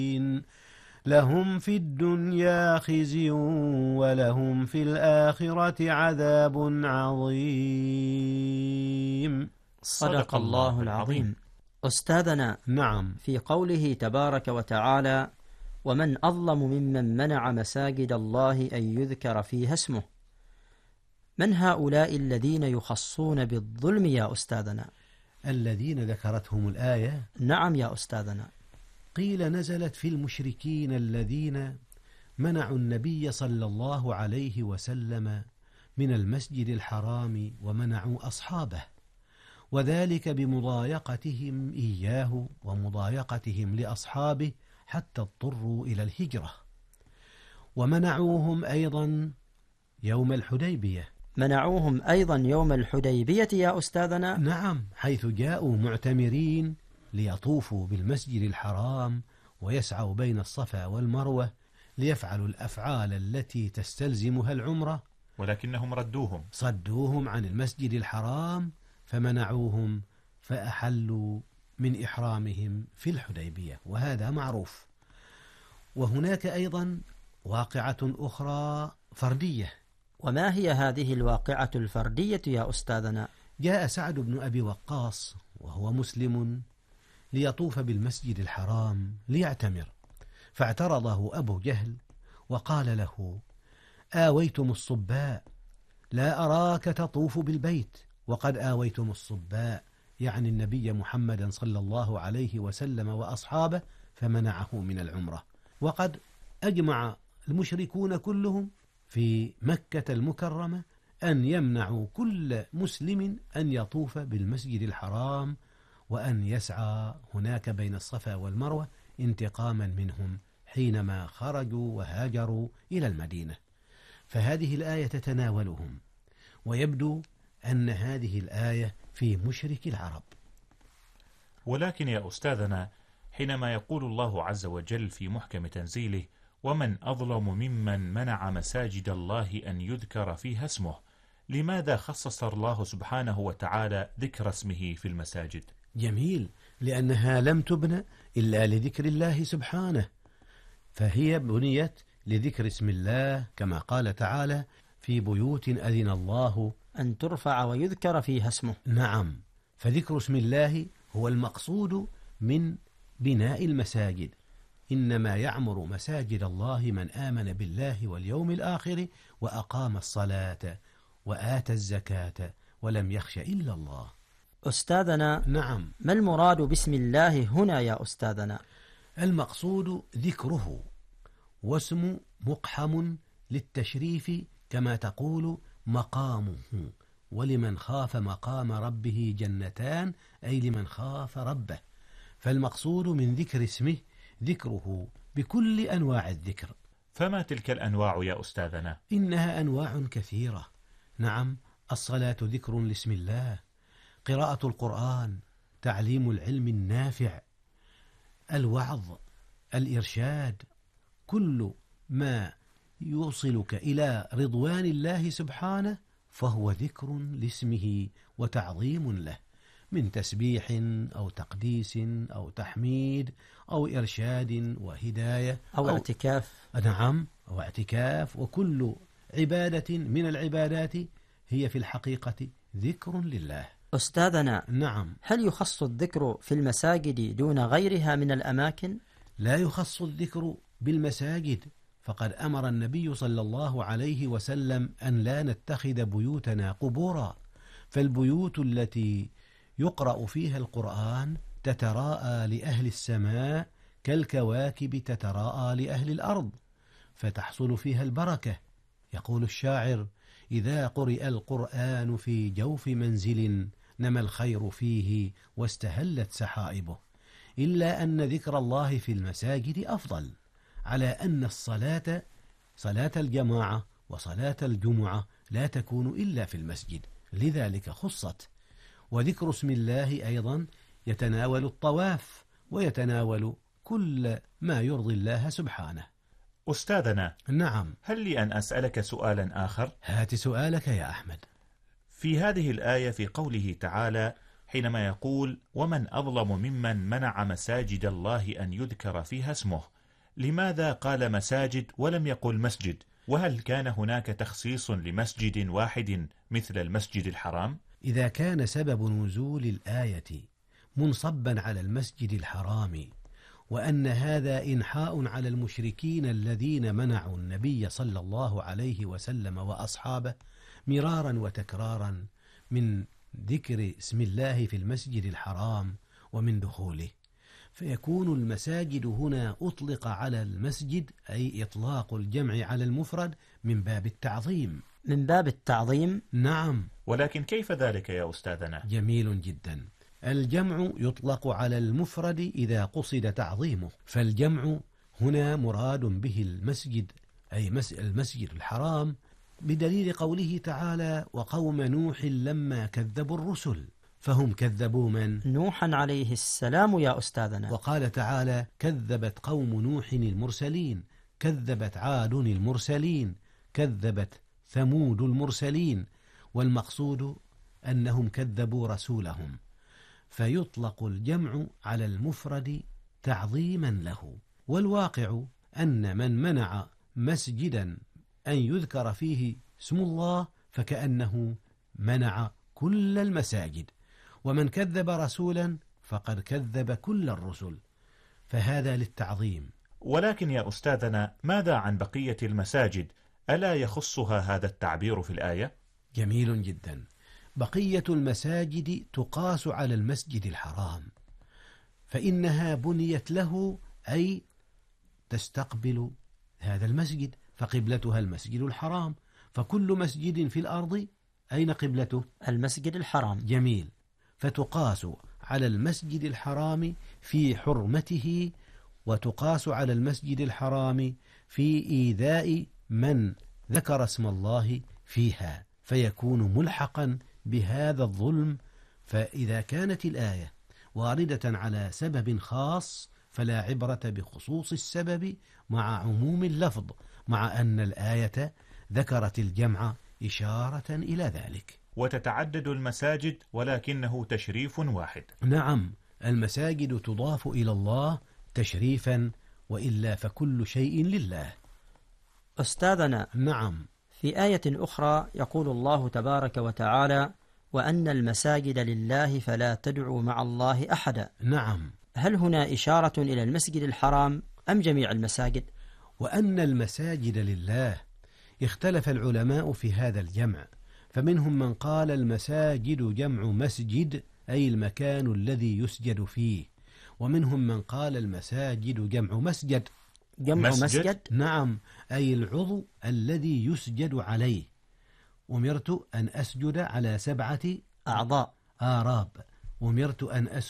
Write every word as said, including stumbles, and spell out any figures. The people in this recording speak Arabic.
لهم في الدنيا خزي ولهم في الآخرة عذاب عظيم. صدق الله العظيم. أستاذنا، نعم، في قوله تبارك وتعالى: ومن أظلم ممن منع مساجد الله أن يذكر فيها اسمه، من هؤلاء الذين يخصون بالظلم يا أستاذنا؟ الذين ذكرتهم الآية، نعم يا أستاذنا. قيل نزلت في المشركين الذين منعوا النبي صلى الله عليه وسلم من المسجد الحرام ومنعوا أصحابه، وذلك بمضايقتهم إياه ومضايقتهم لأصحابه حتى اضطروا إلى الهجرة. ومنعوهم أيضا يوم الحديبية. منعوهم أيضا يوم الحديبية يا أستاذنا؟ نعم، حيث جاءوا معتمرين ليطوفوا بالمسجد الحرام ويسعوا بين الصفا والمروة ليفعلوا الأفعال التي تستلزمها العمرة، ولكنهم ردوهم صدوهم عن المسجد الحرام فمنعوهم فأحلوا من إحرامهم في الحديبية، وهذا معروف. وهناك أيضا واقعة أخرى فردية. وما هي هذه الواقعة الفردية يا أستاذنا؟ جاء سعد بن أبي وقاص وهو مسلم ليطوف بالمسجد الحرام ليعتمر، فاعترضه أبو جهل وقال له: آويتم الصباء، لا أراك تطوف بالبيت وقد آويتم الصباء، يعني النبي محمدا صلى الله عليه وسلم وأصحابه، فمنعه من العمرة. وقد أجمع المشركون كلهم في مكة المكرمة أن يمنعوا كل مسلم أن يطوف بالمسجد الحرام وأن يسعى هناك بين الصفا والمروة انتقاما منهم حينما خرجوا وهاجروا إلى المدينة. فهذه الآية تتناولهم، ويبدو أن هذه الآية في مشرك العرب. ولكن يا أستاذنا، حينما يقول الله عز وجل في محكم تنزيله: ومن أظلم ممن منع مساجد الله أن يذكر فيها اسمه، لماذا خصص الله سبحانه وتعالى ذكر اسمه في المساجد؟ جميل، لأنها لم تبنى إلا لذكر الله سبحانه، فهي بنيت لذكر اسم الله، كما قال تعالى: في بيوت أذن الله أن ترفع ويذكر فيها اسمه. نعم، فذكر اسم الله هو المقصود من بناء المساجد. إنما يعمر مساجد الله من آمن بالله واليوم الآخر وأقام الصلاة وآتى الزكاة ولم يخش إلا الله. أستاذنا، نعم، ما المراد باسم الله هنا يا أستاذنا؟ المقصود ذكره، واسم مقحم للتشريف كما تقول مقامه، ولمن خاف مقام ربه جنتان، أي لمن خاف ربه. فالمقصود من ذكر اسمه ذكره بكل أنواع الذكر. فما تلك الأنواع يا أستاذنا؟ إنها أنواع كثيرة. نعم، الصلاة ذكر لاسم الله، قراءة القرآن، تعليم العلم النافع، الوعظ، الإرشاد، كل ما يوصلك إلى رضوان الله سبحانه فهو ذكر لاسمه وتعظيم له، من تسبيح أو تقديس أو تحميد أو إرشاد وهداية أو, أو اعتكاف. نعم، أو اعتكاف. وكل عبادة من العبادات هي في الحقيقة ذكر لله. أستاذنا، نعم، هل يخص الذكر في المساجد دون غيرها من الأماكن؟ لا يخص الذكر بالمساجد، فقد أمر النبي صلى الله عليه وسلم أن لا نتخذ بيوتنا قبورا، فالبيوت التي يقرأ فيها القرآن تتراءى لأهل السماء كالكواكب تتراءى لأهل الأرض، فتحصل فيها البركة. يقول الشاعر: إذا قرئ القرآن في جوف منزل نما الخير فيه واستهلت سحائبه. إلا أن ذكر الله في المساجد أفضل، على أن الصلاة صلاة الجماعة وصلاة الجمعة لا تكون إلا في المسجد، لذلك خصت. وذكر اسم الله أيضا يتناول الطواف ويتناول كل ما يرضي الله سبحانه. أستاذنا، نعم، هل لي أن أسألك سؤالا آخر؟ هات سؤالك يا أحمد. في هذه الآية في قوله تعالى: حينما يقول ومن أظلم ممن منع مساجد الله أن يذكر فيها اسمه؟ لماذا قال مساجد ولم يقل مسجد؟ وهل كان هناك تخصيص لمسجد واحد مثل المسجد الحرام؟ إذا كان سبب نزول الآية منصبا على المسجد الحرام، وأن هذا إنحاء على المشركين الذين منعوا النبي صلى الله عليه وسلم وأصحابه مرارا وتكرارا من ذكر اسم الله في المسجد الحرام ومن دخوله، فيكون المساجد هنا أطلق على المسجد، أي إطلاق الجمع على المفرد من باب التعظيم. من باب التعظيم؟ نعم. ولكن كيف ذلك يا أستاذنا؟ جميل جدا. الجمع يطلق على المفرد إذا قصد تعظيمه، فالجمع هنا مراد به المسجد، أي المسجد الحرام، بدليل قوله تعالى وقوم نوح لما كذبوا الرسل، فهم كذبوا من؟ نوحا عليه السلام يا أستاذنا. وقال تعالى كذبت قوم نوح المرسلين، كذبت عاد المرسلين، كذبت ثمود المرسلين، والمقصود أنهم كذبوا رسولهم، فيطلق الجمع على المفرد تعظيما له. والواقع أن من منع مسجدا أن يذكر فيه اسم الله فكأنه منع كل المساجد، ومن كذب رسولا فقد كذب كل الرسل، فهذا للتعظيم. ولكن يا أستاذنا ماذا عن بقية المساجد؟ ألا يخصها هذا التعبير في الآية؟ جميل جدا. بقية المساجد تقاس على المسجد الحرام، فإنها بنيت له، أي تستقبل هذا المسجد، فقبلتها المسجد الحرام، فكل مسجد في الأرض أين قبلته؟ المسجد الحرام. جميل. فتقاس على المسجد الحرام في حرمته، وتقاس على المسجد الحرام في إيذاء من ذكر اسم الله فيها، فيكون ملحقا بهذا الظلم. فإذا كانت الآية واردة على سبب خاص فلا عبرة بخصوص السبب مع عموم اللفظ، مع أن الآية ذكرت الجمع إشارة إلى ذلك. وتتعدد المساجد ولكنه تشريف واحد. نعم، المساجد تضاف إلى الله تشريفا، وإلا فكل شيء لله. أستاذنا، نعم، في آية أخرى يقول الله تبارك وتعالى وأن المساجد لله فلا تدعوا مع الله أحدا. نعم. هل هنا إشارة إلى المسجد الحرام أم جميع المساجد؟ وأن المساجد لله اختلف العلماء في هذا الجمع، فمنهم من قال المساجد جمع مسجد، أي المكان الذي يسجد فيه، ومنهم من قال المساجد جمع مسجد. جمع مسجد؟ مسجد؟ نعم، أي العضو الذي يسجد عليه. أمرت أن أسجد على سبعة أعضاء. آراب، أمرت أن أسجد